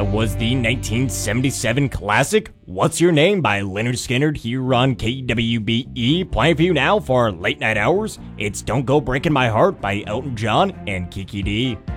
That was the 1977 classic What's Your Name by Lynyrd Skynyrd here on KWBE. Playing for you now for late night hours, it's Don't Go Breaking My Heart by Elton John and Kiki D.